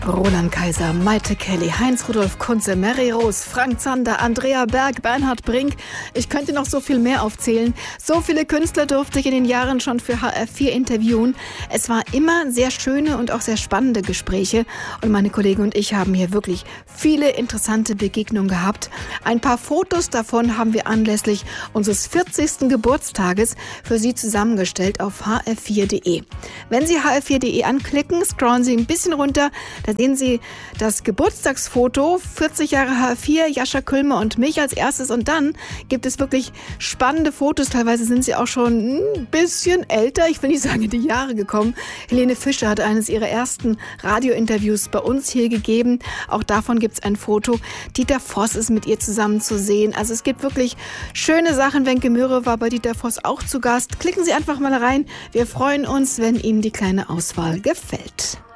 Roland Kaiser, Maite Kelly, Heinz-Rudolf Kunze, Mary Rose, Frank Zander, Andrea Berg, Bernhard Brink. Ich könnte noch so viel mehr aufzählen. So viele Künstler durfte ich in den Jahren schon für HR4 interviewen. Es war immer sehr schöne und auch sehr spannende Gespräche. Und meine Kollegen und ich haben hier wirklich viele interessante Begegnungen gehabt. Ein paar Fotos davon haben wir anlässlich unseres 40. Geburtstages für Sie zusammengestellt auf hr4.de. Wenn Sie hr4.de anklicken, scrollen Sie ein bisschen runter. Da sehen Sie das Geburtstagsfoto, 40 Jahre HR4, Jascha Külmer und mich als erstes. Und dann gibt es wirklich spannende Fotos. Teilweise sind sie auch schon ein bisschen älter. Ich will nicht sagen, in die Jahre gekommen. Helene Fischer hat eines ihrer ersten Radiointerviews bei uns hier gegeben. Auch davon gibt es ein Foto. Dieter Voss ist mit ihr zusammen zu sehen. Also es gibt wirklich schöne Sachen. Wenke Möhre war bei Dieter Voss auch zu Gast. Klicken Sie einfach mal rein. Wir freuen uns, wenn Ihnen die kleine Auswahl gefällt.